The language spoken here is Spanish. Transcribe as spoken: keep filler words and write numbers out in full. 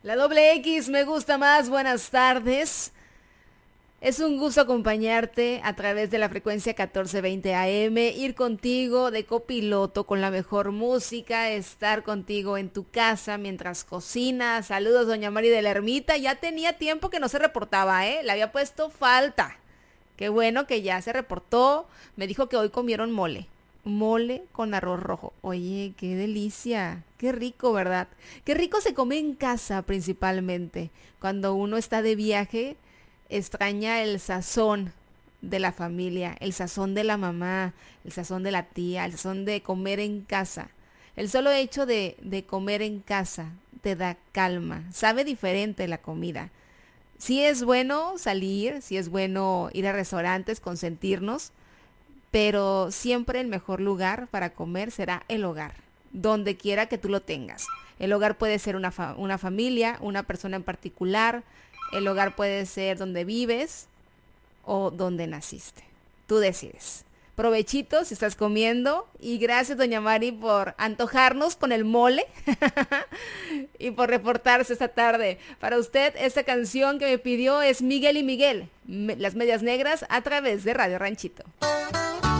La doble X me gusta más. Buenas tardes. Es un gusto acompañarte a través de la frecuencia catorce veinte A M, ir contigo de copiloto con la mejor música, estar contigo en tu casa mientras cocinas. Saludos, doña Mari de la Ermita. Ya tenía tiempo que no se reportaba, ¿eh? Le había puesto falta. Qué bueno que ya se reportó. Me dijo que hoy comieron mole. Mole con arroz rojo. Oye, qué delicia. Qué rico, ¿verdad? Qué rico se come en casa principalmente. Cuando uno está de viaje, extraña el sazón de la familia, el sazón de la mamá, el sazón de la tía, el sazón de comer en casa. El solo hecho de, de comer en casa te da calma. Sabe diferente la comida. Sí es bueno salir, sí es bueno ir a restaurantes, consentirnos, pero siempre el mejor lugar para comer será el hogar, donde quiera que tú lo tengas. El hogar puede ser una, fa- una familia, una persona en particular, el hogar puede ser donde vives o donde naciste. Tú decides. Provechito si estás comiendo y gracias doña Mari por antojarnos con el mole y por reportarse esta tarde. Para usted esta canción que me pidió es Miguel y Miguel, me- Las Medias Negras a través de Radio Ranchito.